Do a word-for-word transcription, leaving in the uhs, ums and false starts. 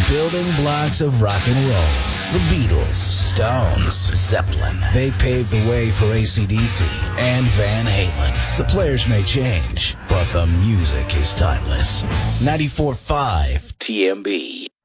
building blocks of rock and roll. The Beatles, Stones, Zeppelin. They paved the way for A C D C and Van Halen. The players may change, but the music is timeless. ninety-four point five T M B.